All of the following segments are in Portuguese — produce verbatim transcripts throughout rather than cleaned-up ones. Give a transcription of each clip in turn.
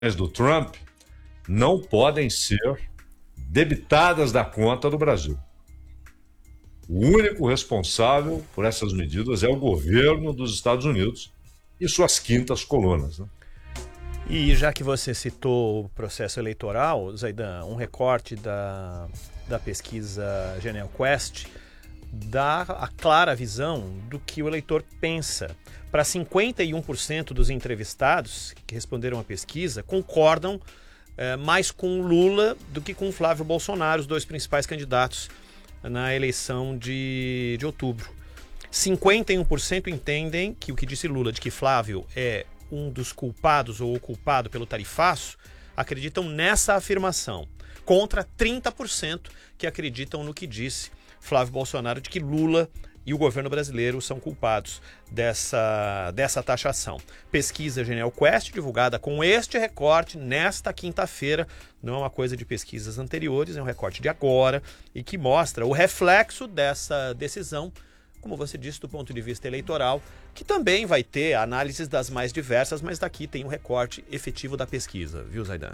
do Trump não podem ser debitadas da conta do Brasil. O único responsável por essas medidas é o governo dos Estados Unidos e suas quintas colunas, né? E já que você citou o processo eleitoral, Zaidan, um recorte da, da pesquisa GenialQuest dá a clara visão do que o eleitor pensa. Para cinquenta e um por cento dos entrevistados que responderam à pesquisa, concordam é, mais com Lula do que com Flávio Bolsonaro, os dois principais candidatos na eleição de, de outubro. cinquenta e um por cento entendem que o que disse Lula de que Flávio é um dos culpados ou o culpado pelo tarifaço, acreditam nessa afirmação, contra trinta por cento que acreditam no que disse Flávio Bolsonaro de que Lula e o governo brasileiro são culpados dessa, dessa taxação. Pesquisa GenialQuest, divulgada com este recorte nesta quinta-feira, não é uma coisa de pesquisas anteriores, é um recorte de agora e que mostra o reflexo dessa decisão, como você disse, do ponto de vista eleitoral, que também vai ter análises das mais diversas, mas daqui tem um recorte efetivo da pesquisa, viu, Zaidan?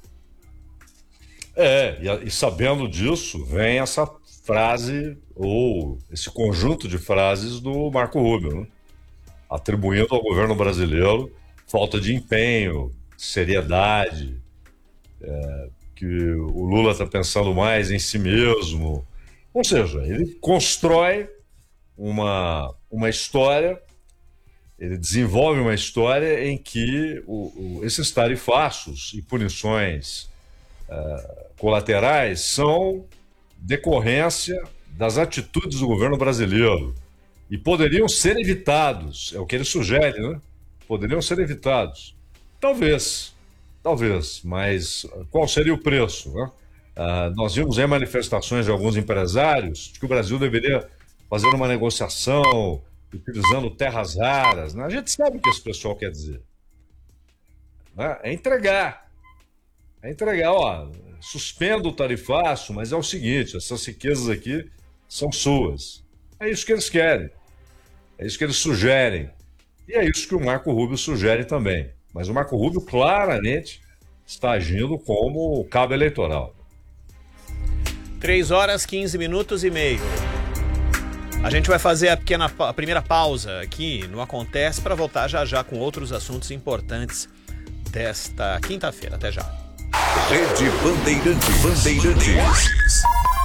É, e, e sabendo disso, vem essa frase, ou esse conjunto de frases do Marco Rubio, né? Atribuindo ao governo brasileiro falta de empenho, seriedade, é, que o Lula está pensando mais em si mesmo. Ou seja, ele constrói uma, uma história, ele desenvolve uma história em que o, o, esses tarifaços e punições uh, colaterais são decorrência das atitudes do governo brasileiro e poderiam ser evitados, é o que ele sugere, né? Poderiam ser evitados. Talvez, talvez, mas qual seria o preço, né? Uh, nós vimos aí manifestações de alguns empresários de que o Brasil deveria fazer uma negociação utilizando terras raras, né? A gente sabe o que esse pessoal quer dizer, né? É entregar. É entregar, ó, suspenda o tarifaço, mas é o seguinte, essas riquezas aqui são suas. É isso que eles querem. É isso que eles sugerem. E é isso que o Marco Rubio sugere também. Mas o Marco Rubio claramente está agindo como cabo eleitoral. três horas, quinze minutos e meio. A gente vai fazer a, pequena, a primeira pausa aqui no Acontece para voltar já já com outros assuntos importantes desta quinta-feira. Até já. Rede Bandeirantes. Bandeirantes.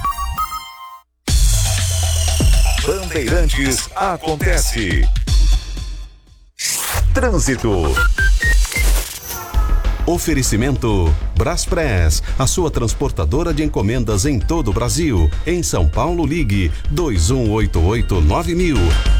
Bandeirantes acontece. Trânsito. Oferecimento Braspress, a sua transportadora de encomendas em todo o Brasil. Em São Paulo, ligue dois um oito oito nove mil.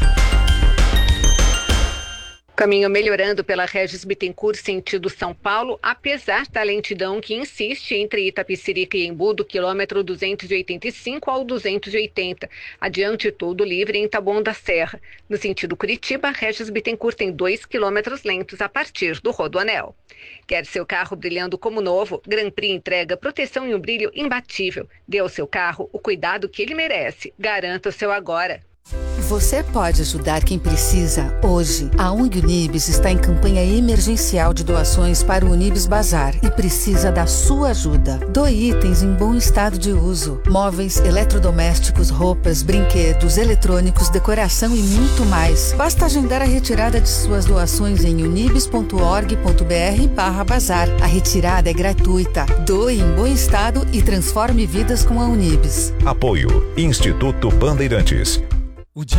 Caminho melhorando pela Regis Bittencourt, sentido São Paulo, apesar da lentidão que insiste entre Itapecerica e Embu, do quilômetro duzentos e oitenta e cinco ao duzentos e oitenta. Adiante, todo livre em Taboão da Serra. No sentido Curitiba, Regis Bittencourt tem dois quilômetros lentos a partir do Rodoanel. Quer seu carro brilhando como novo? Grand Prix entrega proteção e um brilho imbatível. Dê ao seu carro o cuidado que ele merece. Garanta o seu agora. Você pode ajudar quem precisa hoje. A O N G Unibis está em campanha emergencial de doações para o Unibis Bazar e precisa da sua ajuda. Doe itens em bom estado de uso. Móveis, eletrodomésticos, roupas, brinquedos, eletrônicos, decoração e muito mais. Basta agendar a retirada de suas doações em unibis ponto org ponto br barra bazar. A retirada é gratuita. Doe em bom estado e transforme vidas com a Unibis. Apoio Instituto Bandeirantes.